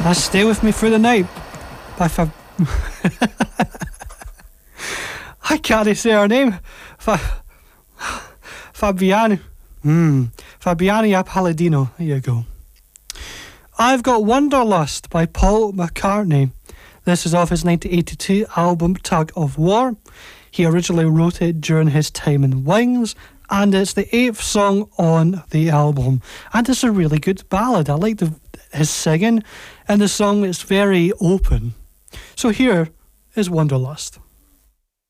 Stay With Me Through the Night by I can't say her name. Fabiani. Fabiani Palladino. There you go. I've Got Wanderlust by Paul McCartney. This is off his 1982 album Tug of War. He originally wrote it during his time in Wings, and it's the 8th song on the album. And it's a really good ballad. I like his singing, and the song is very open. So here is Wanderlust.